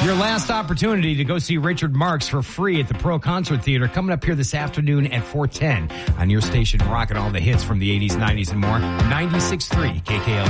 Your last opportunity to go see Richard Marx for free at the Pearl Concert Theater coming up here this afternoon at 4:10 on your station, rocking all the hits from the 80s, 90s, and more. 96.3 KKLZ.